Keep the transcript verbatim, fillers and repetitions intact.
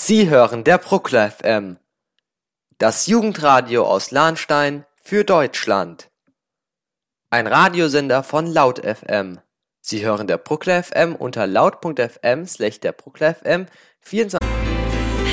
Sie hören der Bruckler F M, das Jugendradio aus Lahnstein für Deutschland. Ein Radiosender von Laut F M. Sie hören der Bruckler F M unter laut punkt f m slash der Bruckler F M vierundzwanzig